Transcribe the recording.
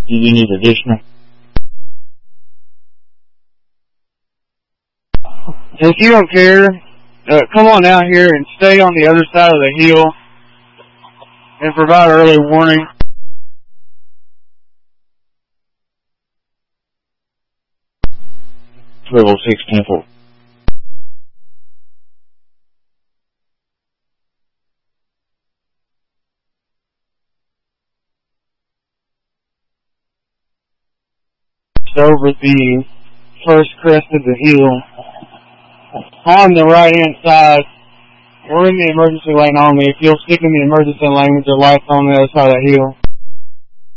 Do you need additional? If you don't care, come on out here and stay on the other side of the hill and provide early warning. Level 610-4. Over the first crest of the hill. On the right hand side, we're in the emergency lane only. If you'll stick in the emergency lane with your lights on the other side of the hill.